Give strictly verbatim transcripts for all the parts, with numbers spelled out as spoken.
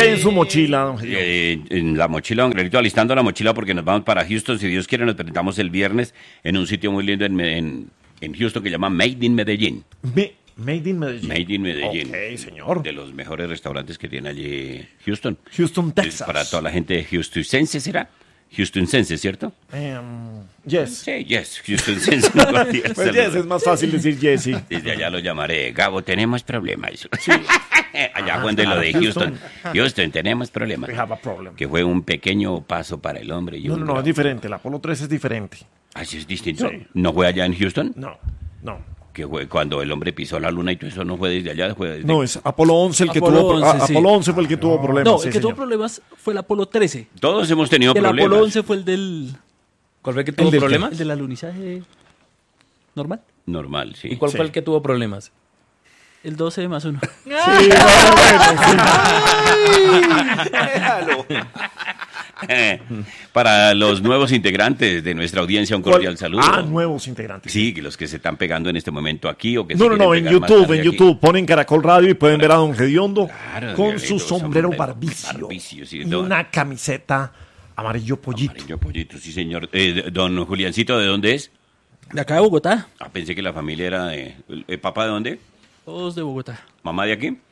hay en su mochila, don Gilio? Eh, en la mochila, don Grelito, alistando la mochila porque nos vamos para Houston. Si Dios quiere, nos presentamos el viernes en un sitio muy lindo en, en, en Houston que se llama Made in Medellín. Me, made in Medellín. Made in Medellín. Ok, señor. De los mejores restaurantes que tiene allí Houston. Houston, Es Texas. para toda la gente houstonense, ¿será? Houstonense, ¿cierto? Um, yes. Sí, yes, houstonense. No, Pues yes, es más fácil decir yes, sí. Desde allá lo llamaré. Gabo, tenemos problemas. Sí. Allá cuando lo de Houston. Houston, tenemos problemas. We have a problem. Que fue un pequeño paso para el hombre. Y No, un no, no, es gran- diferente. El Apolo trece es diferente. Así es distinto. Sí. ¿No fue allá en Houston? No, no. Que fue cuando el hombre pisó la luna y todo eso no fue desde allá, fue desde... No, es Apolo once el que Apolo tuvo... pro- once, a- sí. Apolo once fue el que tuvo problemas. No, sí, el que tuvo señor. problemas fue el Apolo trece. Todos hemos tenido El problemas. Apolo once fue el del... ¿Cuál fue el que tuvo del problemas? El del alunizaje normal. Normal, sí. ¿Y cuál Sí. fue el que tuvo problemas? El doce más uno. Sí, bueno, bueno, Para los nuevos integrantes de nuestra audiencia, un sí. cordial saludo. Ah, nuevos integrantes. Sí, que los que se están pegando en este momento aquí o que se No, no, quieren no, en pegar más YouTube, tarde en aquí. YouTube. Ponen Caracol Radio y pueden ver a don Gediondo Claro, con Gediondo, su sombrero sombrero barbicio, barbicio, sí, y don- una camiseta amarillo pollito. Amarillo pollito, sí, señor. Eh, don Juliancito, ¿de dónde es? De acá de Bogotá. Ah, pensé que la familia era de... ¿El papá de dónde? Todos de Bogotá. ¿Mamá de aquí?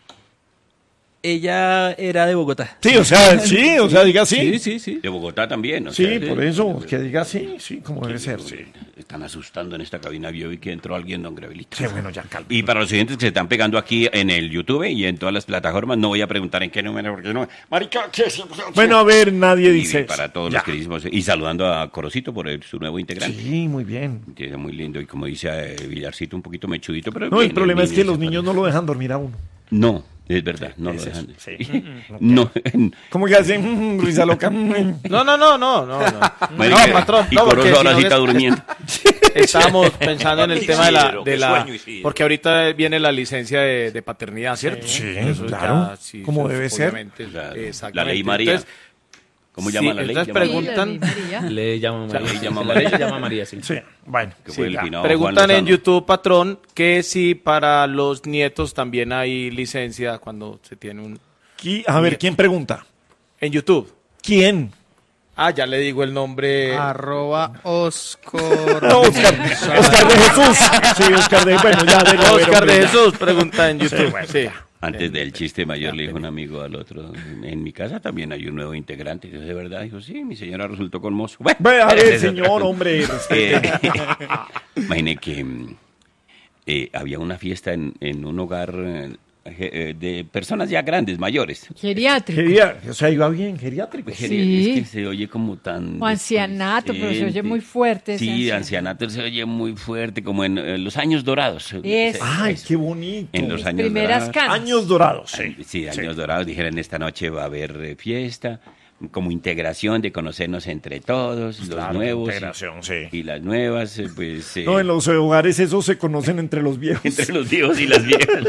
Ella era de Bogotá. Sí, o sea, sí, o sea, diga sí. Sí, sí, sí. De Bogotá también, o Sí, sea, por de- eso, que diga sí, sí, como debe ser, sí. Están asustando en esta cabina. Yo vi que entró alguien, don Grevelito. Sí, bueno, ya calma. Y para los siguientes que se están pegando aquí en el YouTube y en todas las plataformas, no voy a preguntar en qué número, porque no... Marica, ¿qué es? Bueno, a ver, nadie Y dice para eso. todos Ya. los queridísimos. Y saludando a Corocito por el- su nuevo integrante. Sí, muy bien. Que es muy lindo y como dice eh, Villarcito, un poquito mechudito, pero... No, bien, el problema es que se los niños no lo dejan dormir a uno. No, es verdad, no lo es dejan. eso, sí. No, ¿Cómo que hacen? Mm, risa loca. mm. No, no, no, no, no. No, marica, no patrón. y No, porque Corozo ahora si sí no está es- durmiendo. Estábamos pensando en el tema de la... Isidro, De qué la sueño, Isidro. porque ahorita viene la licencia de, de paternidad, ¿cierto? Sí, Eso ya, claro. sí, Como eso debe ser. obviamente, La- exactamente. la ley María. Entonces, ¿Cómo sí, llama la ley? entonces Llama- preguntan- María. Le llama La María. ley llama La ley María. llama María, sí. Sí, bueno. Que fue el siga. finado Preguntan Juan en Lozano. YouTube, patrón, que si para los nietos también hay licencia cuando se tiene un... Qui- A ver, ¿quién pregunta? En YouTube. ¿Quién? Ah, ya le digo el nombre. Arroba Oscar. No, Oscar, Oscar de Jesús. Sí, Oscar de... Bueno, ya de Oscar de Jesús pregunta en YouTube. bueno, Sí. Antes del chiste mayor le dijo un amigo al otro, en mi casa también hay un nuevo integrante. Dijo, ¿de verdad? Dijo, sí, mi señora resultó con mozo. Bueno, Ve, a ver, ese es señor, otro- hombre. Eh, imagine que mm, eh, había una fiesta en, en un hogar eh, eh, de personas ya grandes, mayores. Geriátrico. Geria- o sea, iba bien, geriátrico. Sí. Es que se oye como tan... O ancianato, pero se oye muy fuerte ese Sí, ancianato. ancianato se oye muy fuerte, como en, en los años dorados. Es. Ay, qué bonito. En los años Primeras dorados. canas. Años dorados, sí. Sí, años dorados. Dijeron, esta noche va a haber eh, fiesta, como integración de conocernos entre todos, los Claro, nuevos. integración, sí. Y las nuevas, eh, pues... eh, No, en los hogares esos se conocen entre los viejos. entre los viejos y las viejas.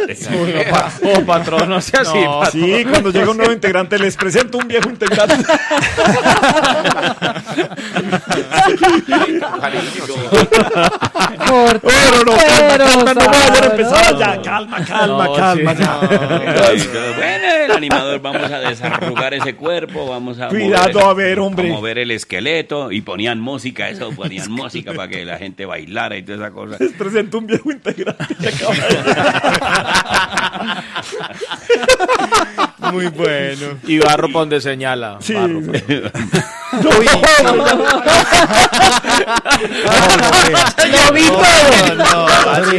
Oh, patrón, no sea así. No, patrón. sí, cuando llega un nuevo integrante les presento un viejo integrante. Corto, Pero no, calma, pero calma, no va a haber sabroso. empezado ya. Calma, calma, No, calma. sí, ya. Bueno, el animador, vamos a desarrugar ese cuerpo, vamos a Cuidado, mover, a ver, hombre. a mover el esqueleto y ponían música, eso, ponían música para que la gente bailara y toda esa cosa. Les presento un viejo integrante. Muy bueno. Y barro para donde señala. Sí. Barro. Uy, Lo vi todo. No, así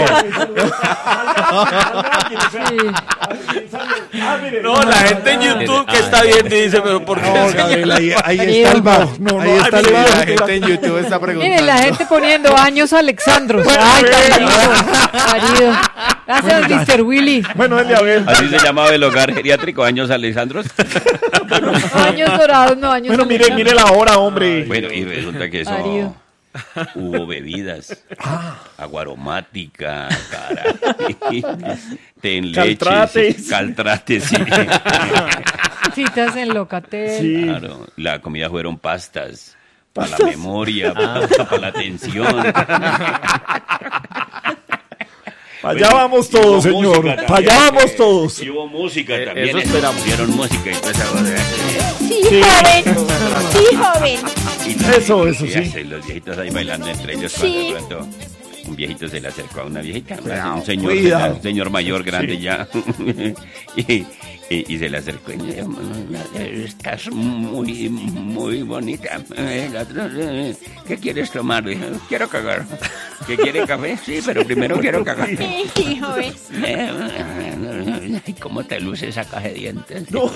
no. No, la gente en YouTube que está viendo y dice, pero ¿por qué? No, señala? Gabriel, ahí, ahí Marido. está el bar. No, no, Ahí ahí está el el- bar. la gente en YouTube está preguntando. Miren, la gente poniendo años Alexandros. Ay, tan lindo. Marido. Gracias, mister Willy. Bueno, él a ver. Así se llamaba el hogar geriátrico, años Alessandros. Años dorados, no años Bueno, mire, Alexandros. mire la hora, hombre. Bueno, y resulta que eso... Marido. Hubo bebidas, agua aromática, caray, té en leche, Caltrates. caltrates, sí. Citas en Locatel. Sí. Claro, la comida fueron pastas, para la ¿Pastas? memoria, para la atención. allá vamos todos, Y hubo señor. música Para allá también, vamos eh, todos. Y hubo música Eh, también. eso eh, esperamos. Pusieron música y toda esa cosa. Sí, Sí. joven. Sí, joven. Y- Eso, y- eso, y sí. así, los viejitos ahí bailando entre ellos Sí. cuando de pronto un viejito se le acercó a una viejita, Cuidado, un señor, cuidado. un señor mayor grande Sí. ya, y, y- y se le acercó y dijo, estás muy, muy bonita. El otro, "Eh, ¿qué quieres tomar?" Dijo, quiero cagar. ¿Qué quiere café? Sí, pero primero quiero cagar. Sí, sí, joven. Eh, ay, ¿cómo te luce esa caja de dientes? No.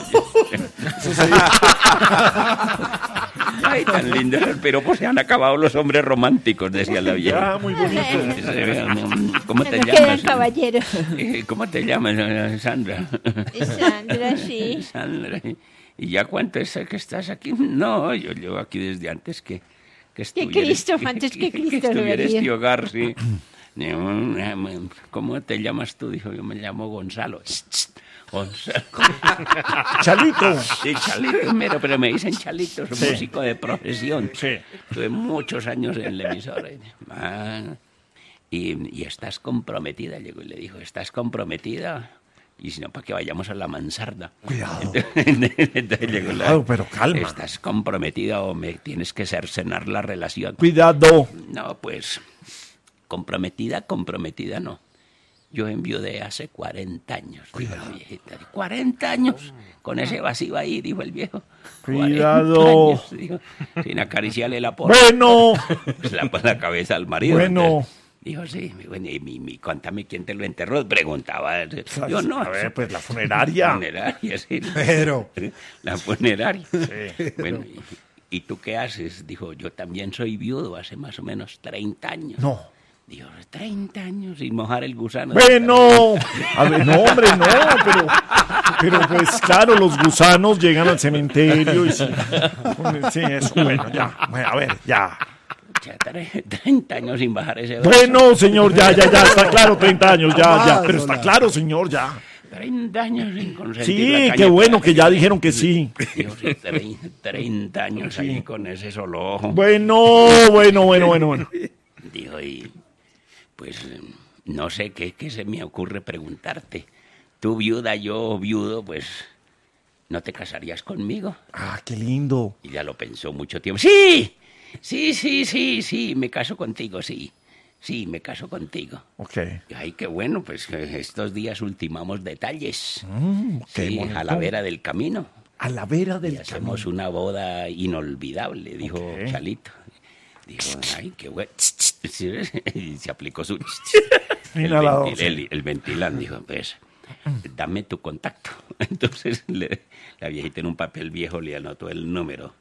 Ay, tan lindo. Pero pues se han acabado los hombres románticos, decía la vieja. Ya, muy bonito. ¿Cómo Ya te no quedan llamas? caballeros. Eh, ¿Cómo te llamas, eh, Sandra? Sandra, sí. Sandra. ¿Y ya cuánto es que estás aquí? No, yo llevo aquí desde antes que, que estuviera. Cristo, antes que Cristo lo estuviera vería. este hogar, sí. ¿Cómo te llamas tú? Dijo, yo me llamo Gonzalo. Gonzalo. Chalito. Sí, Chalito, mero, pero me dicen Chalito, soy Sí. músico de profesión. Sí. Tuve muchos años en la emisora. Ah, y, y estás comprometida, llegó y le dijo, ¿estás comprometida? Y si no, para que vayamos a la mansarda. Cuidado. Entonces llegó la- Cuidado, pero calma. ¿Estás comprometida o me tienes que cercenar la relación? Cuidado. No, pues, comprometida, comprometida no. Yo enviudé hace cuarenta años, dijo la viejita. cuarenta años, con ese vacío ahí, dijo el viejo. Cuidado. cuarenta años, dijo, sin acariciarle la porra. Bueno. Se la pone la cabeza al marido. Bueno. Entonces, dijo, sí, bueno, y mi, mi, contame quién te lo enterró, preguntaba. Yo no. A ver, pues la funeraria. Funeraria, sí. Pero. La funeraria. Sí. Bueno, y, ¿y tú qué haces? Dijo, yo también soy viudo hace más o menos treinta años. No. Dijo, treinta años sin mojar el gusano. Bueno. A ver, no, hombre, no, pero. Pero pues claro, los gusanos llegan al cementerio y sí. Sí, eso, bueno, ya. Bueno, a ver, ya. Ya, tre- treinta años sin bajar ese brazo. Bueno, señor, ya, ya, ya, está claro, treinta años, ya, ya. Pero está claro, señor, ya. treinta años sin consentir Sí, la qué caña bueno para que ya dijeron que sí. Dijo, sí, tre- treinta años ahí con ese solo ojo. Bueno, bueno, bueno, bueno, bueno. Dijo, y pues eh, no sé qué, qué se me ocurre preguntarte. Tú viuda, yo viudo, pues ¿no te casarías conmigo? Ah, qué lindo. Y ya lo pensó mucho tiempo. ¡Sí! Sí, sí, sí, sí, me caso contigo, sí. Sí, me caso contigo. Ok. Y, ay, qué bueno, pues eh, estos días ultimamos detalles. Mm, qué Sí, bonito. a la vera del camino. A la vera Y del hacemos camino. una boda inolvidable, dijo Ok. Chalito. Dijo, ay, qué bueno. Y se aplicó su... el, Inhalador, ventil- sí. el, el ventilán, dijo, pues, dame tu contacto. Entonces le- la viejita en un papel viejo le anotó el número.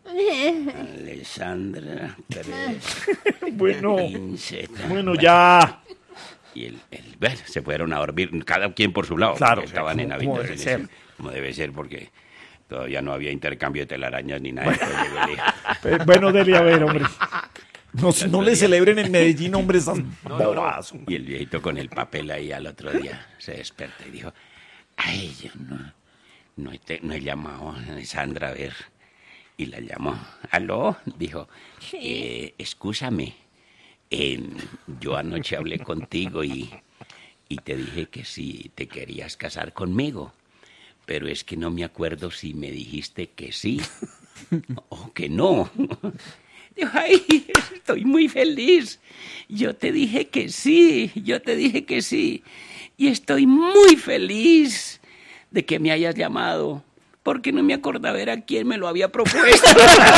Alessandra tres, Bueno, quince, bueno, ya. y el, el- bueno, se fueron a dormir, cada quien por su lado. Claro, porque estaban sí, en como- como habitaciones. debe ser. Como debe ser, porque todavía no había intercambio de telarañas ni nada. Entonces llegó el hijo. Eh, Bueno, Deli, a ver, hombre. No, no le celebren en Medellín, hombre, esas bobadas. Y el viejito con el papel ahí al otro día se desperta y dijo, ay, yo no, no, he, te- no he llamado a Sandra a ver. Y la llamó. ¿Aló? Dijo, eh, excúsame, eh, yo anoche hablé contigo y, y te dije que si te querías casar conmigo, pero es que no me acuerdo si me dijiste que sí o que no. Dijo, ay, estoy muy feliz. Yo te dije que sí, yo te dije que sí. Y estoy muy feliz de que me hayas llamado, porque no me acordaba era quién me lo había propuesto.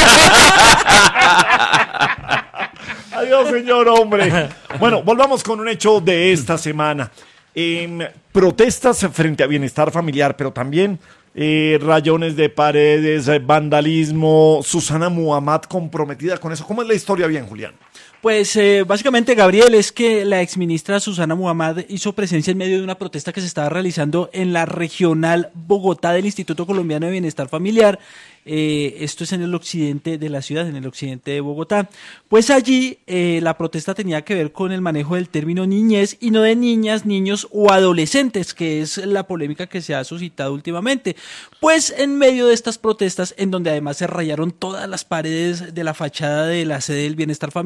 Adiós, señor, hombre. Bueno, volvamos con un hecho de esta semana. Em, protestas frente a bienestar familiar, pero también eh, rayones de paredes, eh, vandalismo. Susana Muhammad comprometida con eso. ¿Cómo es la historia bien, Julián? Pues eh, básicamente, Gabriel, es que la exministra Susana Muhammad hizo presencia en medio de una protesta que se estaba realizando en la regional Bogotá del Instituto Colombiano de Bienestar Familiar. Eh, esto es en el occidente de la ciudad, en el occidente de Bogotá. Pues allí eh, la protesta tenía que ver con el manejo del término niñez y no de niñas, niños o adolescentes, que es la polémica que se ha suscitado últimamente. Pues en medio de estas protestas, en donde además se rayaron todas las paredes de la fachada de la sede del Bienestar Familiar,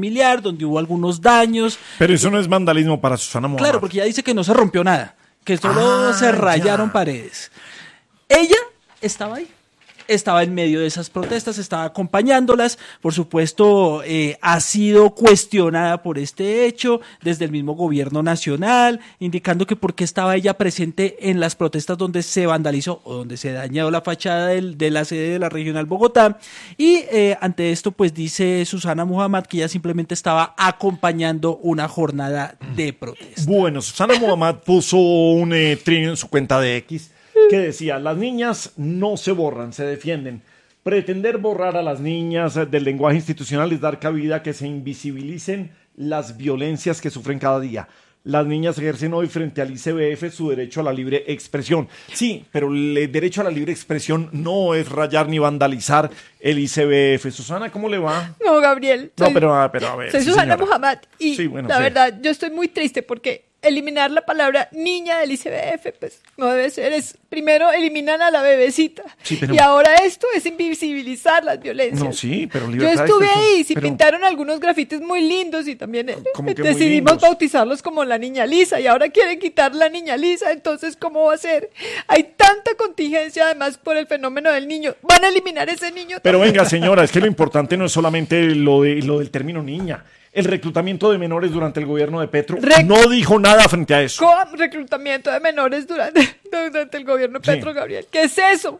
donde hubo algunos daños. Pero eso no es vandalismo para Susana Muhammad. Claro, porque ella dice que no se rompió nada, que solo Ah, se rayaron ya. paredes. Ella estaba ahí. Estaba en medio de esas protestas, estaba acompañándolas, por supuesto eh, ha sido cuestionada por este hecho desde el mismo gobierno nacional, indicando que por qué estaba ella presente en las protestas donde se vandalizó o donde se dañó la fachada del, de la sede de la Regional Bogotá, y eh, ante esto pues dice Susana Muhammad que ella simplemente estaba acompañando una jornada de protesta. Bueno, Susana Muhammad puso un eh, trino en su cuenta de X que decía: las niñas no se borran, se defienden. Pretender borrar a las niñas del lenguaje institucional es dar cabida a que se invisibilicen las violencias que sufren cada día. Las niñas ejercen hoy frente al I C B F su derecho a la libre expresión. Sí, pero el derecho a la libre expresión no es rayar ni vandalizar el I C B F. Susana, ¿cómo le va? No, Gabriel. No, soy- pero, ah, pero a ver. Soy sí, Susana señora. Muhammad y Sí, bueno, la sí. verdad yo estoy muy triste porque eliminar la palabra niña del I C B F pues no debe ser. Es, primero eliminan a la bebecita Sí, pero- y ahora esto es invisibilizar las violencias. No, sí, pero Yo libertad de estuve expresión, ahí, sí pero- pintaron algunos grafitis muy lindos y también eh, ¿Cómo que muy decidimos lindos? bautizarlos como la niña Lisa y ahora quieren quitar la niña Lisa, entonces ¿cómo va a ser? Hay tanta contingencia además por el fenómeno del niño. ¿Van a eliminar ese niño? Pero venga, señora, es que lo importante no es solamente lo, de, lo del término niña. El reclutamiento de menores durante el gobierno de Petro Rec- no dijo nada frente a eso. Con reclutamiento de menores durante, durante el gobierno de Sí. Petro, Gabriel. ¿Qué es eso?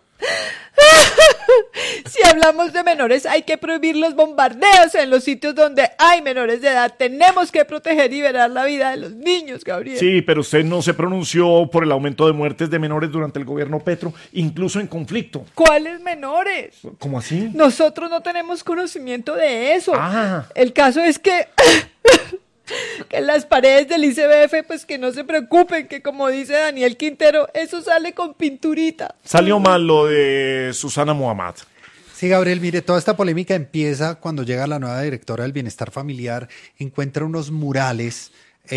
Si hablamos de menores, hay que prohibir los bombardeos en los sitios donde hay menores de edad. Tenemos que proteger y velar la vida de los niños, Gabriel. Sí, pero usted no se pronunció por el aumento de muertes de menores durante el gobierno Petro, incluso en conflicto. ¿Cuáles menores? ¿Cómo así? Nosotros no tenemos conocimiento de eso. Ah. El caso es que... que en las paredes del I C B F, pues que no se preocupen, que como dice Daniel Quintero, eso sale con pinturita. Salió mal lo de Susana Muhammad. Sí, Gabriel, mire, toda esta polémica empieza cuando llega la nueva directora del Bienestar Familiar, encuentra unos murales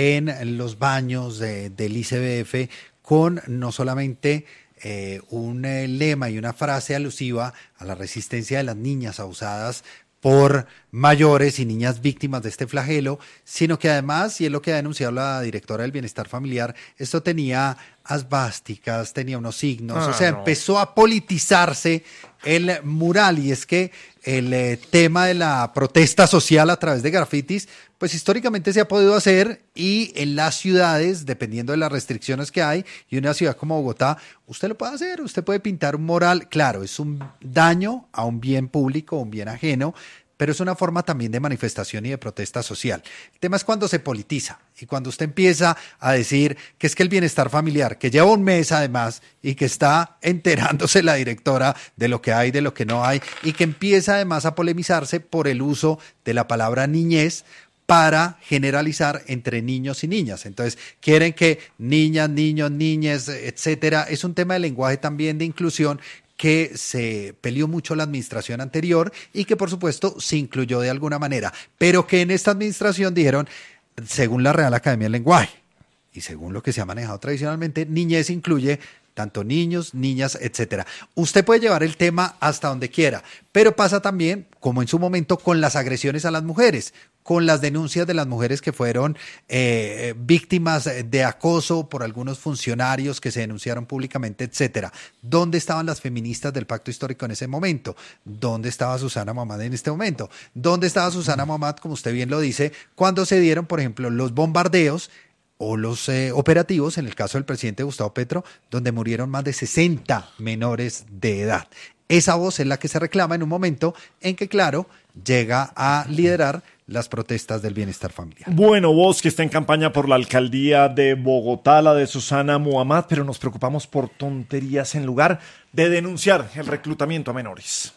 en los baños de- del I C B F con no solamente eh, un eh, lema y una frase alusiva a la resistencia de las niñas abusadas por mayores y niñas víctimas de este flagelo, sino que además, y es lo que ha denunciado la directora del Bienestar Familiar, esto tenía asbásticas, tenía unos signos, Ah, o sea, no. empezó a politizarse el mural, y es que el eh, tema de la protesta social a través de grafitis, pues históricamente se ha podido hacer, y en las ciudades, dependiendo de las restricciones que hay, y una ciudad como Bogotá, usted lo puede hacer, usted puede pintar un mural, claro, es un daño a un bien público, un bien ajeno, pero es una forma también de manifestación y de protesta social. El tema es cuando se politiza y cuando usted empieza a decir que es que el bienestar familiar, que lleva un mes además y que está enterándose la directora de lo que hay, de lo que no hay, y que empieza además a polemizarse por el uso de la palabra niñez para generalizar entre niños y niñas. Entonces, quieren que niñas, niños, niñes, etcétera. Es un tema de lenguaje también de inclusión que se peleó mucho la administración anterior y que por supuesto se incluyó de alguna manera, pero que en esta administración dijeron, según la Real Academia del Lenguaje y según lo que se ha manejado tradicionalmente, niñez incluye tanto niños, niñas, etcétera. Usted puede llevar el tema hasta donde quiera, pero pasa también, como en su momento, con las agresiones a las mujeres, con las denuncias de las mujeres que fueron eh, víctimas de acoso por algunos funcionarios que se denunciaron públicamente, etcétera. ¿Dónde estaban las feministas del Pacto Histórico en ese momento? ¿Dónde estaba Susana Muhammad en este momento? ¿Dónde estaba Susana Muhammad, como usted bien lo dice, cuando se dieron, por ejemplo, los bombardeos o los eh, operativos, en el caso del presidente Gustavo Petro, donde murieron más de sesenta menores de edad? Esa voz es la que se reclama en un momento en que, claro, llega a liderar las protestas del bienestar familiar. Bueno, vos que está en campaña por la alcaldía de Bogotá, la de Susana Muhammad, pero nos preocupamos por tonterías en lugar de denunciar el reclutamiento a menores.